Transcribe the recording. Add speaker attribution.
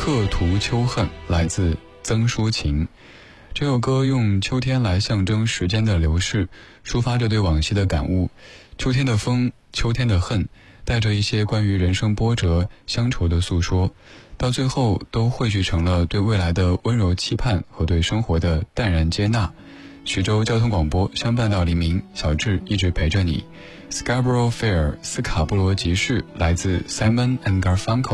Speaker 1: 刻图秋恨来自曾淑琴。这首歌用秋天来象征时间的流逝，抒发着对往昔的感悟。秋天的风，秋天的恨，带着一些关于人生波折乡愁的诉说，到最后都汇聚成了对未来的温柔期盼和对生活的淡然接纳。徐州交通广播相伴到黎明，小智一直陪着你。Scarborough Fair 斯卡布罗集市来自 Simon and Garfunkel。